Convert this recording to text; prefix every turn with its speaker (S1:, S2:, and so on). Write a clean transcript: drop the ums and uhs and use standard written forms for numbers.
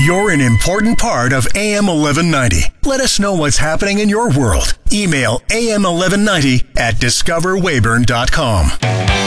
S1: You're an important part of AM 1190. Let us know what's happening in your world. Email am1190@discoverweyburn.com.